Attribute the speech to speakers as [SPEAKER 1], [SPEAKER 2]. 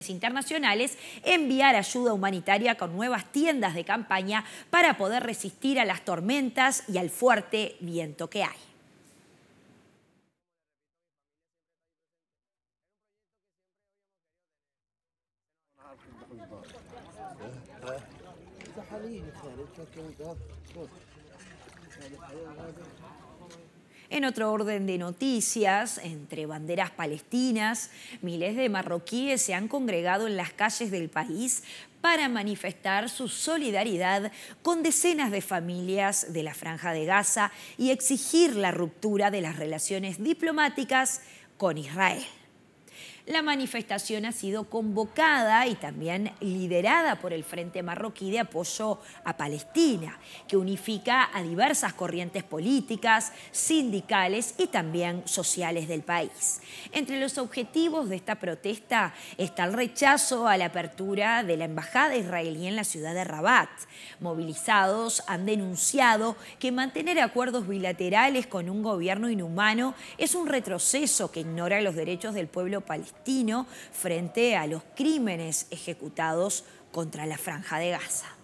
[SPEAKER 1] internacionales enviar ayuda humanitaria con nuevas tiendas de campaña para poder resistir a las tormentas y al fuerte viento que hay. En otro orden de noticias, entre banderas palestinas, miles de marroquíes se han congregado en las calles del país para manifestar su solidaridad con decenas de familias de la Franja de Gaza y exigir la ruptura de las relaciones diplomáticas con Israel. La manifestación ha sido convocada y también liderada por el Frente Marroquí de Apoyo a Palestina, que unifica a diversas corrientes políticas, sindicales y también sociales del país. Entre los objetivos de esta protesta está el rechazo a la apertura de la embajada israelí en la ciudad de Rabat. Movilizados han denunciado que mantener acuerdos bilaterales con un gobierno inhumano es un retroceso que ignora los derechos del pueblo palestino frente a los crímenes ejecutados contra la Franja de Gaza.